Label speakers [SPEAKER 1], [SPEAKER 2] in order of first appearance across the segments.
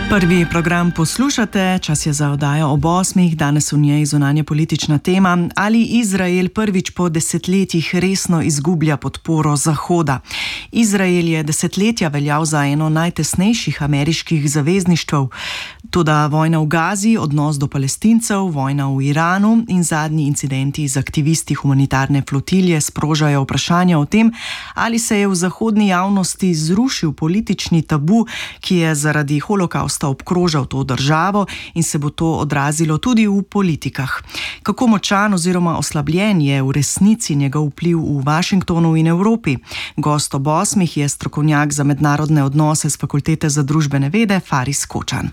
[SPEAKER 1] Prvi program poslušate, čas je za oddajo ob 8. Danes v njej zunanje politična tema. Ali Izrael prvič po desetletjih resno izgublja podporo Zahoda? Izrael je desetletja veljal za eno najtesnejših ameriških zavezništv. Toda vojna v Gazi, odnos do Palestincev, vojna v Iranu in zadnji incidenti z aktivisti humanitarne flotilje sprožajo vprašanja o tem, ali se je v zahodni javnosti zrušil politični tabu, ki je zaradi holokausta obkrožal to državo in se bo to odrazilo tudi v politikah. Kako močan oziroma oslabljen je v resnici njegov vpliv v Washingtonu in Evropi? Gost ob 8. je strokovnjak za mednarodne odnose z Fakultete za družbene vede Faris Kočan.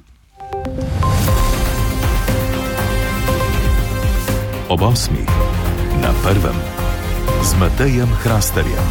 [SPEAKER 2] Ob 8. na prvem z Matejem Hrasterjem.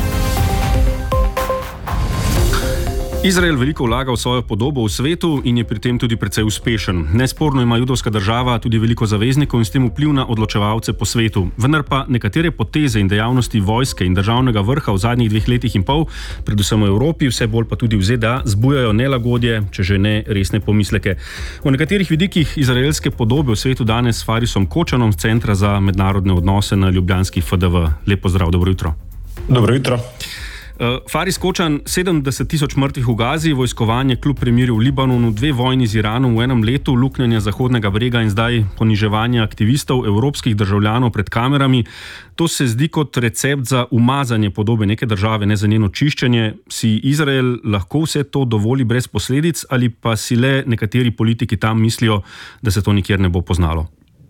[SPEAKER 3] Izrael veliko vlaga v svojo podobo v svetu in je pri tem tudi precej uspešen. Nesporno ima judovska država tudi veliko zaveznikov in s tem vpliv na odločevalce po svetu. Vendar pa nekatere poteze in dejavnosti vojske in državnega vrha v zadnjih 2 letih in pol, predvsem v Evropi, vse bolj pa tudi v ZDA, zbujajo nelagodje, če že ne resne pomisleke. O nekaterih vidikih izraelske podobe v svetu danes s Farisom Kočanom z Centra za mednarodne odnose na ljubljanski FDV. Lep pozdrav, dobro jutro.
[SPEAKER 4] Dobro jutro.
[SPEAKER 3] Faris Kočan, 70 tisoč mrtvih v Gazi, vojskovanje kljub premirju v Libanonu, 2 vojni z Iranom v enem letu, luknjanje Zahodnega brega in zdaj poniževanje aktivistov, evropskih državljanov pred kamerami. To se zdi kot recept za umazanje podobe neke države, ne za njeno čiščenje. Si Izrael lahko vse to dovoli brez posledic ali pa si le nekateri politiki tam mislijo, da se to nikjer ne bo poznalo?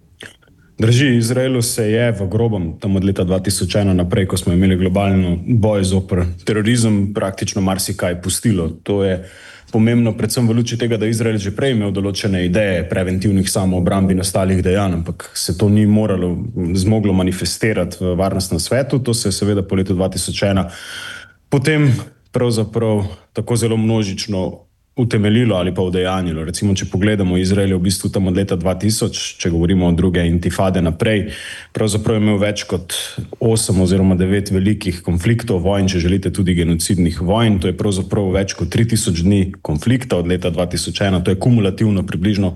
[SPEAKER 4] Drži, Izraelu se je v grobem, tam od leta 2001 naprej, ko smo imeli globalno boj zoper terorizem, praktično marsikaj pustilo. To je pomembno predvsem v luči tega, da Izrael že prej imel določene ideje preventivnih samoobramb in ostalih dejanj, ampak se to ni zmoglo manifestirati v varnostnem svetu. To se je seveda po letu 2001 potem pravzaprav tako zelo množično utemeljilo ali pa udejanjilo. Recimo, če pogledamo, Izrael je v bistvu tam od leta 2000, če govorimo o druge intifade naprej, pravzaprav imel več kot 8 oziroma 9 velikih konfliktov, vojn, če želite tudi genocidnih vojn. To je pravzaprav več kot 3000 dni konflikta od leta 2001. To je kumulativno približno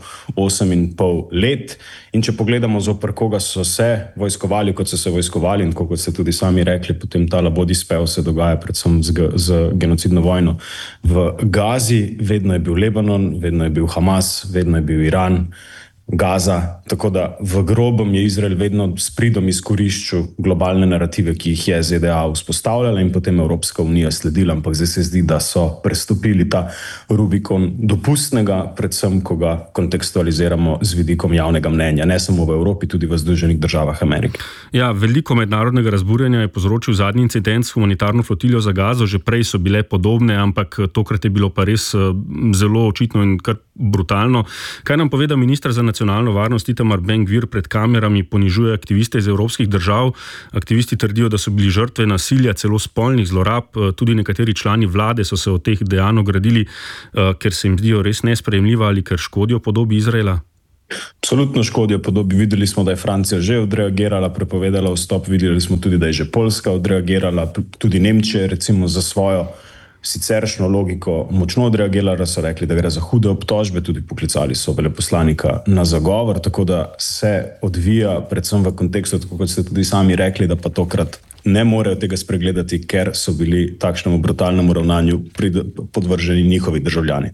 [SPEAKER 4] 8,5 let. In če pogledamo, zoper koga so se vojskovali, kot so se vojskovali, in kot ste tudi sami rekli, potem ta labodji spev se dogaja predvsem z genocidno vojno v Gazi. Vedno je bil Libanon, vedno je bil Hamas, vedno je bil Iran, Gaza. Tako da v grobem je Izrael vedno s pridom izkoriščal globalne narative, ki jih je ZDA vzpostavljala in potem Evropska unija sledila. Ampak zdaj se zdi, da so prestopili ta Rubikon dopustnega, predvsem ko ga kontekstualiziramo z vidikom javnega mnenja, ne samo v Evropi, tudi v Združenih državah Amerike.
[SPEAKER 3] Ja, veliko mednarodnega razburjenja je povzročil zadnji incident s humanitarno flotiljo za Gazo. Že prej so bile podobne, ampak tokrat je bilo pa res zelo očitno in kar brutalno. Kaj nam poveda minister za nacionalno varnost Itamar Ben-Gvir pred kamerami? Ponižuje aktiviste iz evropskih držav. Aktivisti trdijo, da so bili žrtve nasilja, celo spolnih zlorab. Tudi nekateri člani vlade so se od teh dejanj ogradili, ker se jim zdijo res nesprejemljiva ali ker škodijo podobi Izraela.
[SPEAKER 4] Absolutno škodijo podobi. Videli smo, da je Francija že odreagirala, prepovedala vstop. Videli smo tudi, da je že Poljska odreagirala, tudi Nemčija recimo za svojo siceršno logiko močno odreagirala, so rekli, da gre za hude obtožbe, tudi poklicali so veleposlanika na zagovor, tako da se odvija predvsem v kontekstu, tako kot ste tudi sami rekli, da pa tokrat ne morejo tega spregledati, ker so bili takšnemu brutalnemu ravnanju podvrženi njihovi državljani.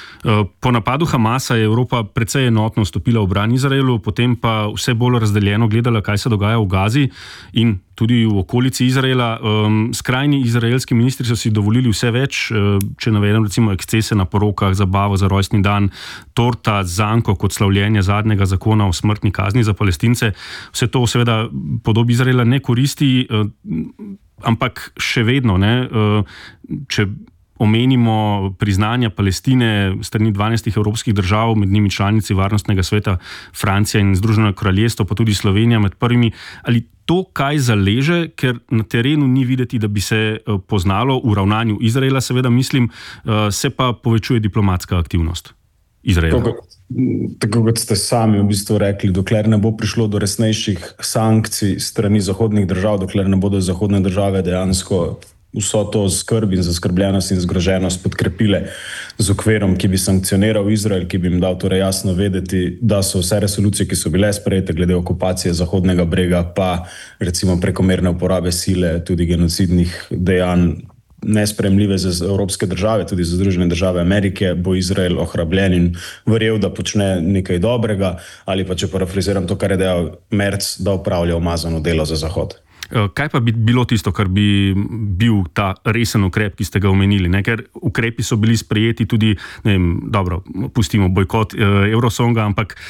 [SPEAKER 3] Po napadu Hamasa je Evropa precej enotno stopila v bran Izraelu, potem pa vse bolj razdeljeno gledala, kaj se dogaja v Gazi in tudi v okolici Izraela. Skrajni izraelski ministri so si dovolili vse več, če navedem recimo ekscese na porokah, zabavo za rojstni dan, torta, zanko kot slavljenje zadnjega zakona o smrtni kazni za Palestince. Vse to seveda podobi Izraela ne koristi, ampak še vedno, če omenimo priznanja Palestine strani 12 evropskih držav, med njimi članici Varnostnega sveta Francija in Združeno kraljestvo, pa tudi Slovenija med prvimi. Ali to kaj zaleže, ker na terenu ni videti, da bi se poznalo v ravnanju Izraela, seveda mislim, se pa povečuje diplomatska aktivnost Izraela?
[SPEAKER 4] Tako kot ste sami v bistvu rekli, dokler ne bo prišlo do resnejših sankcij strani zahodnih držav, dokler ne bodo zahodne države dejansko vso to skrb in zaskrbljenost in zgroženost podkrepile z okvirom, ki bi sankcioniral Izrael, ki bi jim dal torej jasno vedeti, da so vse resolucije, ki so bile sprejete glede okupacije Zahodnega brega, pa recimo prekomerne uporabe sile, tudi genocidnih dejanj, nesprejemljive za evropske države, tudi za Združene države Amerike, bo Izrael ohrabljen in verjel, da počne nekaj dobrega, ali pa, če parafraziram to, kar je dejal Merz, da opravlja umazano delo za Zahod.
[SPEAKER 3] Kaj pa bi bilo tisto, kar bi bil ta resen ukrep, ki ste ga omenili? Ne? Ker ukrepi so bili sprejeti tudi, ne vem, dobro, pustimo bojkot Eurosonga, ampak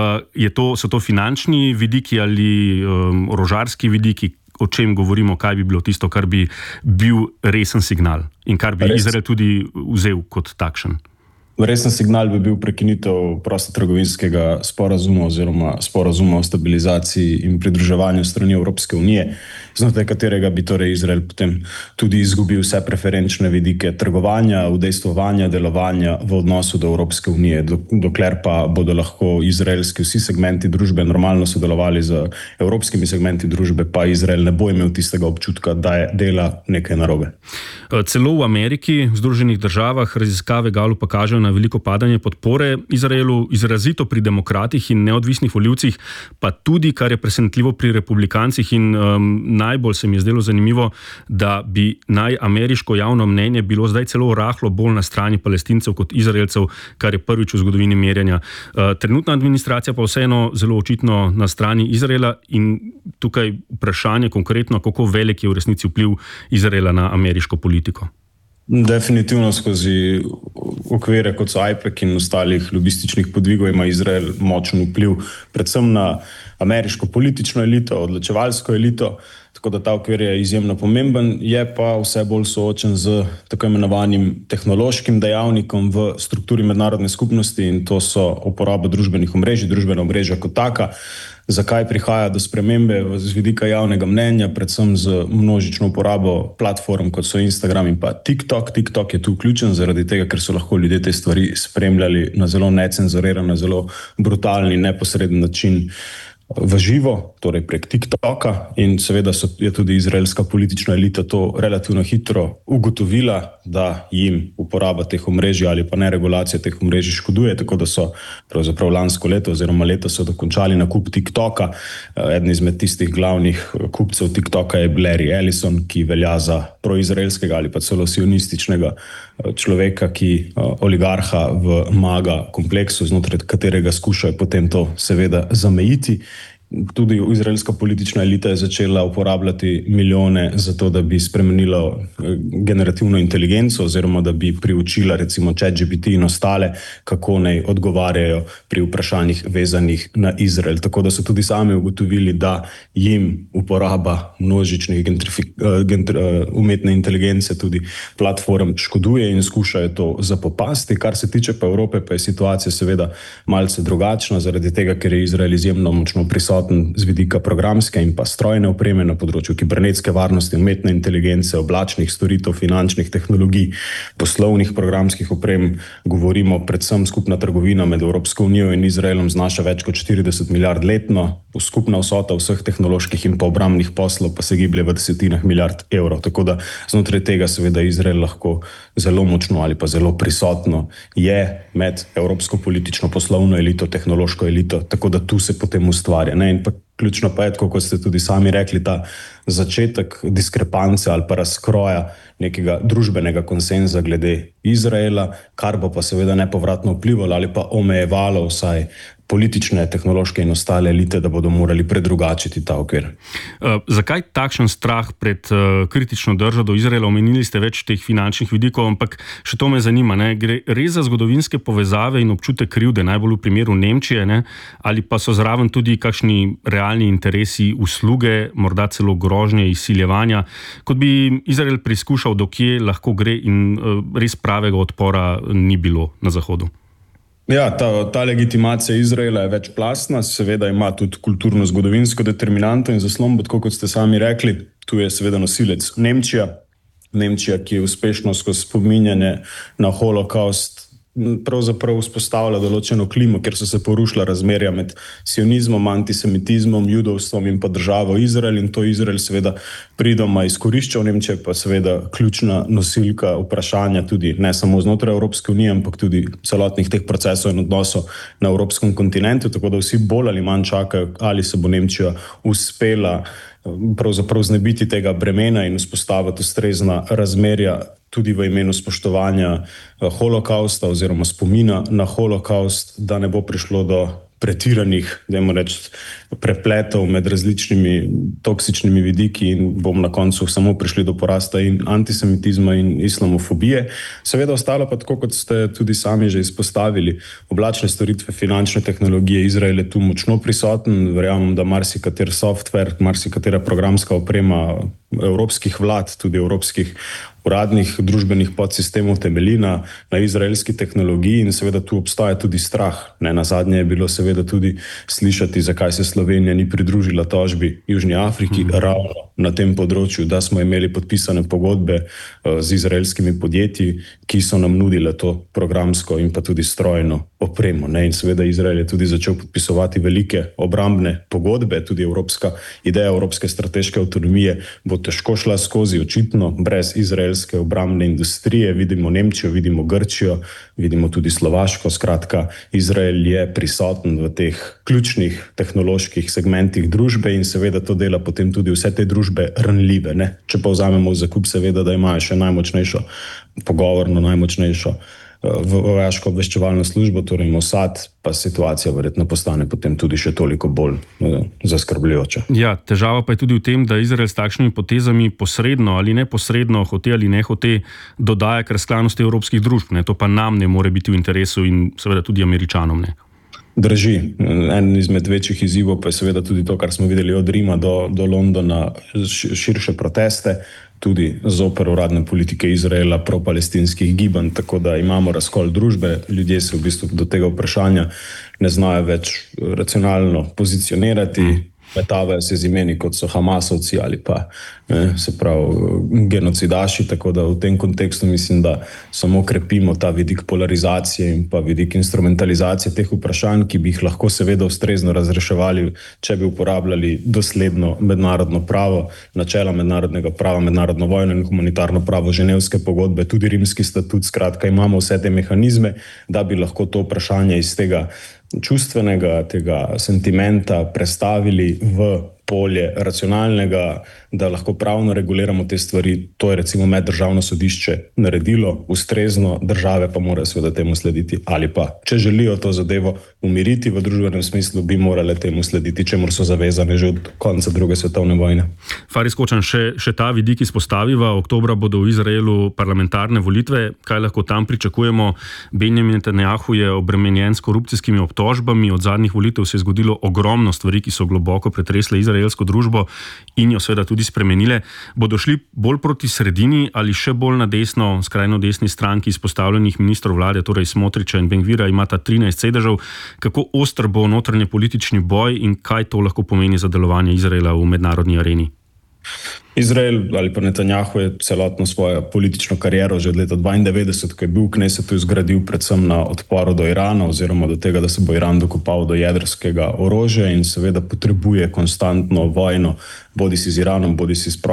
[SPEAKER 3] so to finančni vidiki ali orožarski vidiki? O čem govorimo, kaj bi bilo tisto, kar bi bil resen signal in kar bi Izrael tudi vzel kot takšen?
[SPEAKER 4] Resen signal bi bil prekinitev prostotrgovinskega sporazuma oziroma sporazuma o stabilizaciji in pridruževanju strani Evropske unije, znotraj katerega bi torej Izrael potem tudi izgubil vse preferenčne vidike trgovanja, udejstvovanja, delovanja v odnosu do Evropske unije, dokler pa bodo lahko izraelski vsi segmenti družbe normalno sodelovali z evropskimi segmenti družbe, pa Izrael ne bo imel tistega občutka, da dela nekaj narobe.
[SPEAKER 3] Celo v Ameriki, v Združenih državah, raziskave Gallupa kažejo na veliko padanje podpore Izraelu, izrazito pri demokratih in neodvisnih volivcih, pa tudi, kar je presenetljivo, pri republikancih in najbolj se mi je zdelo zanimivo, da bi naj ameriško javno mnenje bilo zdaj celo rahlo bolj na strani Palestincev kot Izraelcev, kar je prvič v zgodovini merjenja. Trenutna administracija pa vseeno zelo očitno na strani Izraela in tukaj vprašanje konkretno, kako velik je v resnici vpliv Izraela na ameriško politiko.
[SPEAKER 4] Definitivno skozi okvire, kot so AIPAC in ostalih lobističnih podvigov, ima Izrael močen vpliv predvsem na ameriško politično elito, odločevalsko elito, tako da ta okvir je izjemno pomemben, je pa vse bolj soočen z tako imenovanim tehnološkim dejavnikom v strukturi mednarodne skupnosti in to so uporaba družbenih omrežij, družbena omrežja kot taka. Zakaj prihaja do spremembe z vidika javnega mnenja, predvsem z množično uporabo platform, kot so Instagram in pa TikTok. TikTok je tu vključen zaradi tega, ker so lahko ljudje te stvari spremljali na zelo necenzuriran, na zelo brutalni, neposreden način v živo, torej prek TikToka, in seveda je tudi izraelska politična elita to relativno hitro ugotovila, da jim uporaba teh omrežij ali pa neregulacija teh omrežij škoduje, tako da so pravzaprav lansko leto oziroma leto so dokončali nakup TikToka. Eden izmed tistih glavnih kupcev TikToka je Larry Ellison, ki velja za proizraelskega ali pa celo sionističnega človeka, ki oligarha v MAGA kompleksu, znotraj katerega skušajo potem to seveda zamejiti. Tudi izraelska politična elita je začela uporabljati milijone za to, da bi spremenila generativno inteligenco oziroma da bi priučila recimo ChatGPT in ostale, kako naj odgovarjajo pri vprašanjih vezanih na Izrael. Tako da so tudi sami ugotovili, da jim uporaba množičnih umetne inteligence, tudi platform, škoduje in skušajo to zapopasti. Kar se tiče pa Evrope, pa je situacija seveda malce drugačna, zaradi tega, ker je Izrael izjemno močno prisoten z vidika programske in pa strojne opreme na področju kibernetske varnosti, umetne inteligence, oblačnih storitev, finančnih tehnologij, poslovnih programskih oprem. Govorimo predvsem skupna trgovina med Evropsko unijo in Izraelom znaša več kot 40 milijard letno, skupna vsota vseh tehnoloških in pa obrambnih poslov pa se giblje v desetinah milijard evrov. Tako da znotraj tega seveda Izrael lahko zelo močno ali pa zelo prisotno je med evropsko politično poslovno elito, tehnološko elito, tako da tu se potem ustvarja. In pa ključno pa je, kot ste tudi sami rekli, ta začetek diskrepance ali pa razkroja nekega družbenega konsenza glede Izraela, kar bo pa seveda nepovratno vplivalo ali pa omejevalo vsaj politične, tehnološke in ostale elite, da bodo morali predrugačiti ta okvir.
[SPEAKER 3] Zakaj takšen strah pred kritično držo do Izraela? Omenili ste več teh finančnih vidikov, ampak še to me zanima. Gre res za zgodovinske povezave in občutek krivde, najbolj v primeru Nemčije, ali pa so zraven tudi kakšni realni interesi, usluge, morda celo grožnje, izsiljevanja, kot bi Izrael preizkušal, do kje lahko gre in res pravega odpora ni bilo na Zahodu?
[SPEAKER 4] Ja, ta legitimacija Izraela je večplastna, seveda ima tudi kulturno-zgodovinsko determinanto in zaslombo, tako kot ste sami rekli, tu je seveda nosilec Nemčija, ki je uspešno skozi spominjanje na holokaust pravzaprav vzpostavila določeno klimo, kjer so se porušila razmerja med sionizmom, antisemitizmom, judovstvom in pa državo Izrael, in to Izrael seveda pridoma izkoriščal. Nemčija pa seveda ključna nosilka vprašanja tudi ne samo znotraj Evropske unije, ampak tudi celotnih teh procesov in odnosov na evropskem kontinentu, tako da vsi bolj ali manj čakajo, ali se bo Nemčija uspela pravzaprav znebiti tega bremena in vzpostaviti ustrezna razmerja tudi v imenu spoštovanja holokausta oziroma spomina na holokaust, da ne bo prišlo do pretiranih, dajmo reči, prepletov med različnimi toksičnimi vidiki in bomo na koncu samo prišli do porasta in antisemitizma in islamofobije. Seveda ostalo pa tako, kot ste tudi sami že izpostavili, oblačne storitve, finančne tehnologije. Izrael je tu močno prisoten. Verjamem, da marsikater software, marsikatera programska oprema evropskih vlad, tudi evropskih uradnih družbenih podsistemov temelji na izraelski tehnologiji in seveda tu obstaja tudi strah. Nazadnje je bilo seveda tudi slišati, zakaj se Slovenija ni pridružila tožbi Južni Afriki ravno na tem področju, da smo imeli podpisane pogodbe z izraelskimi podjetji, ki so nam nudile to programsko in pa tudi strojno opremo. In seveda Izrael je tudi začel podpisovati velike obrambne pogodbe, tudi ideja evropske strateške avtonomije bo težko šla skozi, očitno brez izraelske obrambne industrije. Vidimo Nemčijo, vidimo Grčijo, vidimo tudi Slovaško. Skratka, Izrael je prisoten v teh ključnih tehnoloških segmentih družbe in seveda to dela potem tudi vse te družbe ranljive. Če pa vzamemo v zakup seveda, da imajo še najmočnejšo, pogovorno najmočnejšo vojaško obveščevalno službo, torej Mossad, pa situacija verjetno postane potem tudi še toliko bolj zaskrbljujoča.
[SPEAKER 3] Ja, težava pa je tudi v tem, da Izrael s takšnimi potezami posredno ali neposredno, hote ali ne hote, dodaja k razklanosti evropskih družb. To pa nam ne more biti v interesu in seveda tudi Američanom ne.
[SPEAKER 4] Drži. En izmed večjih izzivov pa je seveda tudi to, kar smo videli od Rima do Londona, širše proteste, tudi zoper uradne politike Izraela, pro-palestinskih gibanj, tako da imamo razkol družbe. Ljudje se v bistvu do tega vprašanja ne znajo več racionalno pozicionirati, metavajo se z imeni, kot so Hamasovci ali pa se pravi genocidaši, tako da v tem kontekstu mislim, da samo krepimo ta vidik polarizacije in pa vidik instrumentalizacije teh vprašanj, ki bi jih lahko seveda ustrezno razreševali, če bi uporabljali dosledno mednarodno pravo, načela mednarodnega prava, mednarodno vojno in humanitarno pravo, ženevske pogodbe, tudi rimski statut. Skratka, imamo vse te mehanizme, da bi lahko to vprašanje iz tega čustvenega, tega sentimenta prestavili v polje racionalnega, da lahko pravno reguliramo te stvari. To je recimo meddržavno sodišče naredilo ustrezno, države pa morajo seveda temu slediti, ali pa, če želijo to zadevo umiriti v družbenem smislu, bi morale temu slediti, čemur so zavezane že od konca druge svetovne vojne.
[SPEAKER 3] Faris Kočan, še ta vidik izpostaviva. Oktobra bodo v Izraelu parlamentarne volitve. Kaj lahko tam pričakujemo? Benjamin Netanjahu je obremenjen s korupcijskimi obtožbami. Od zadnjih volitev se je zgodilo ogromno stvari, ki so globoko pretresle izraelsko družbo in jo seveda tudi spremenile. Bodo šli bolj proti sredini ali še bolj na desno, skrajno desni stranki izpostavljenih ministrov vlade, torej Smotriča in Ben-Gvira, imata 13 sedežev. Kako oster bo notranje politični boj in kaj to lahko pomeni za delovanje Izraela v mednarodni areni?
[SPEAKER 4] Izrael ali pa Netanjahu je celotno svojo politično kariero že od leta 1992, ko je bil v Knesetu, izgradil predvsem na odporu do Irana oziroma do tega, da se bo Iran dokopal do jedrskega orožja in seveda potrebuje konstantno vojno, bodisi z Iranom, bodisi s